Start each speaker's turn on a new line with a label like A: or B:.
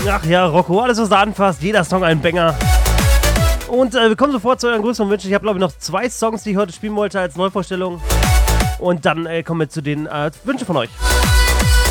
A: Ach ja, Rocco, alles was da anfasst, jeder Song ein Banger. Und wir kommen sofort zu euren größeren Wünschen. Ich habe, glaube ich, noch 2 Songs, die ich heute spielen wollte als Neuvorstellung. Und dann kommen wir zu den Wünschen von euch.